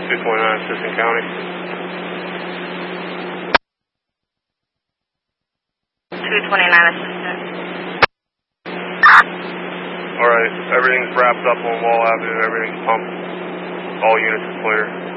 229 Assistant County. 229 Assistant. Alright, everything's wrapped up on Wall Avenue, everything's pumped. All units are clear.